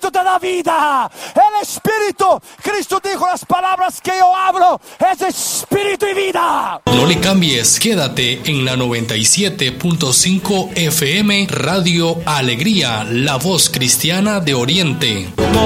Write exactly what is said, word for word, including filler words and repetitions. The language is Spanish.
Espíritu te da vida. El Espíritu, Cristo dijo, las palabras que yo hablo es Espíritu y vida. No le cambies, quédate en la noventa y siete punto cinco F M Radio Alegría, la voz cristiana de Oriente.